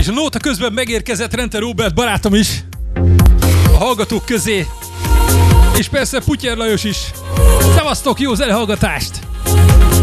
a nóta közben megérkezett Rente Róbert barátom is a hallgatók közé. És persze Putyer Lajos is. Szevasztok, jó zenehallgatást!